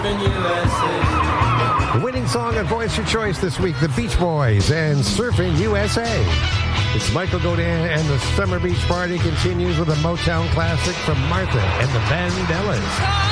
The winning song and voice your choice this week, the Beach Boys and Surfing USA. It's Michael Godin, and the Summer Beach Party continues with a Motown classic from Martha and the Vandellas.